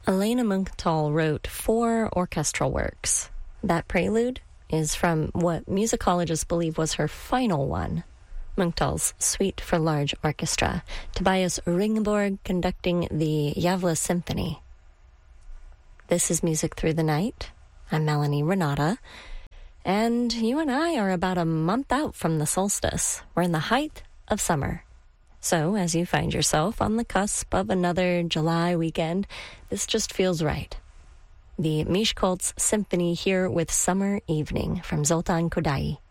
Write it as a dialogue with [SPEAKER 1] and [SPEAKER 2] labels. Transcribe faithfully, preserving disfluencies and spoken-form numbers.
[SPEAKER 1] Elena Munkhtall wrote four orchestral works. That prelude is from what musicologists believe was her final one, Munkhtall's Suite for Large Orchestra, Tobias Ringborg conducting the Gävle Symphony. This is Music Through the Night. I'm Melanie Renata, and you and I are about a month out from the solstice. We're in the height of summer. So, as you find yourself on the cusp of another July weekend, this just feels right. The Miskolc Symphony here with Summer Evening from Zoltan Kodaly.